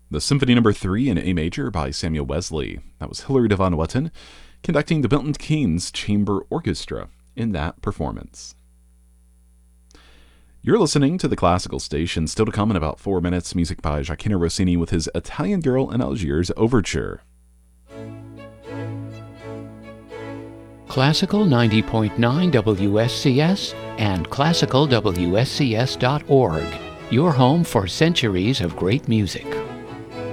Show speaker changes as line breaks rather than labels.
The Symphony No. 3 in A major by Samuel Wesley. That was Hilary de Van Wetten conducting the Milton Keynes Chamber Orchestra in that performance. You're listening to the Classical Station. Still to come in about 4 minutes, music by Gioacchino Rossini with his Italian Girl in Algiers Overture.
Classical 90.9 WSCS and classicalwscs.org. Your home for centuries of great music.